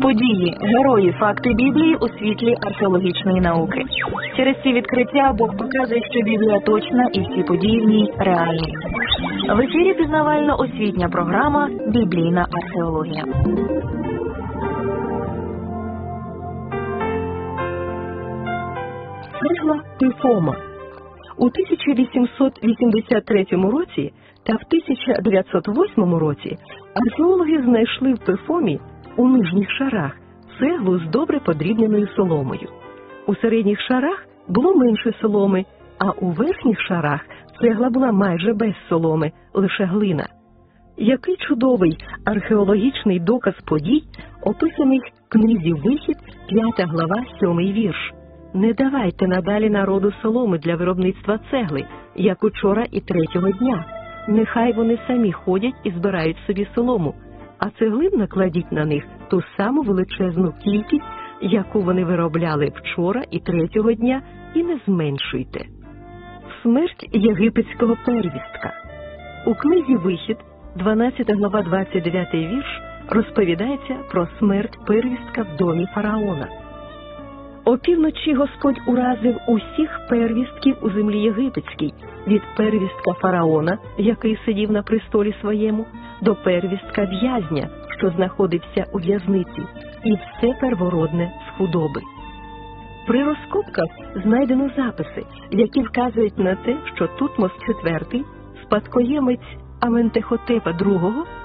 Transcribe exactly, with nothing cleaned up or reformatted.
Події, герої, факти Біблії у світлі археологічної науки. Через ці відкриття Бог показує, що Біблія точна і всі події в ній реальні. В ефірі пізнавально-освітня програма «Біблійна археологія». Цегла Пифома. У тисяча вісімсот вісімдесят третьому році та в тисяча дев'ятсот восьмому році археологи знайшли в Пифомі у нижніх шарах цеглу з добре подрібненою соломою. У середніх шарах було менше соломи, а у верхніх шарах цегла була майже без соломи, лише глина. Який чудовий археологічний доказ подій, описаний в книзі «Вихід», п'ята глава, сьомий вірш. «Не давайте надалі народу соломи для виробництва цегли, як учора і третього дня. Нехай вони самі ходять і збирають собі солому, а цеглин накладіть на них ту саму величезну кількість, яку вони виробляли вчора і третього дня, і не зменшуйте». Смерть єгипетського первістка. У книзі «Вихід», дванадцята глава, двадцять дев'ятий вірш, розповідається про смерть первістка в домі фараона. Опівночі Господь уразив усіх первістків у землі єгипетській, від первістка фараона, який сидів на престолі своєму, до первістка в'язня, що знаходився у в'язниці, і все первородне з худоби. При розкопках знайдено записи, які вказують на те, що Тутмос четвертий, спадкоємець Аментехотепа другого,